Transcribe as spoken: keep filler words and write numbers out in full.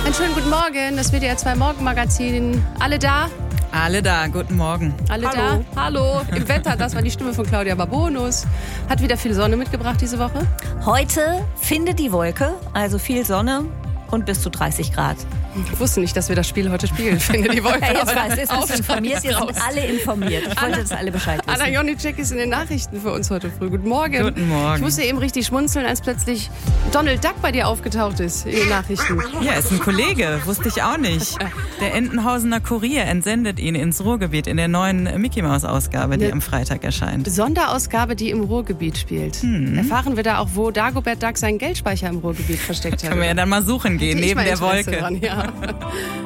Einen schönen guten Morgen, das W D R zwei Morgenmagazin. Alle da? Alle da, guten Morgen. Alle Hallo. da? Hallo. Im Wetter, das war die Stimme von Claudia Babonus. Hat wieder viel Sonne mitgebracht diese Woche? Heute findet die Wolke, also viel Sonne und bis zu dreißig Grad. Ich wusste nicht, dass wir das Spiel heute spielen. Finde die Wolke. Ja, jetzt weiß ich, jetzt bist du informiert, jetzt sind alle informiert. Ich wollte, dass alle Bescheid wissen. Anna Jonicek ist in den Nachrichten für uns heute früh. Guten Morgen. Guten Morgen. Ich musste eben richtig schmunzeln, als plötzlich Donald Duck bei dir aufgetaucht ist in den Nachrichten. Ja, ist ein Kollege, wusste ich auch nicht. Der Entenhausener Kurier entsendet ihn ins Ruhrgebiet in der neuen Mickey-Maus-Ausgabe, die Ne. am Freitag erscheint. Sonderausgabe, die im Ruhrgebiet spielt. Hm. Erfahren wir da auch, wo Dagobert Duck seinen Geldspeicher im Ruhrgebiet versteckt hat. Können wir ja dann mal suchen gehen, Hätte ich neben mal der Interesse Wolke. dran, ja.